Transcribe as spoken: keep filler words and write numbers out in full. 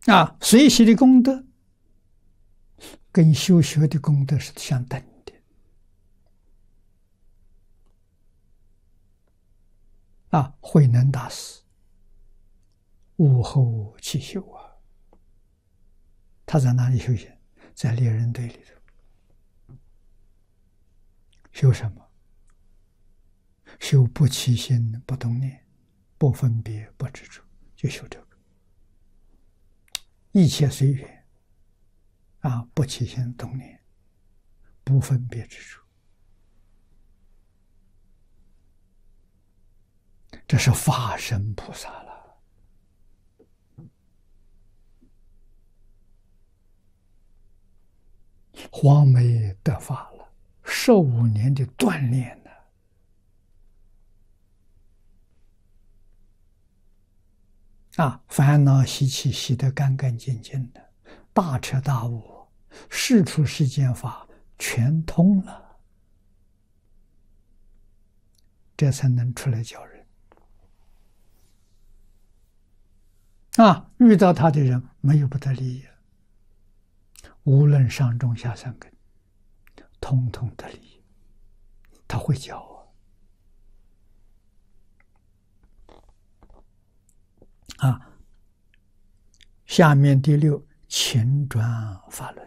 啊，随喜的功德跟修学的功德是相等的。啊，慧能大师悟后起修啊，他在哪里修行？在猎人队里头。修什么？修不起心、不动念、不分别、不执着，就修这个。一切随缘啊，不起心动念，不分别执着，这是法身菩萨了。黄梅得法了，十五年的锻炼呢，啊，烦恼习气洗得干干净净的，大彻大悟，世出世间法全通了，这才能出来教人。啊，遇到他的人没有不得利益，无论上中下三根，通通得利益。他会教啊。啊，下面第六，勤转法轮。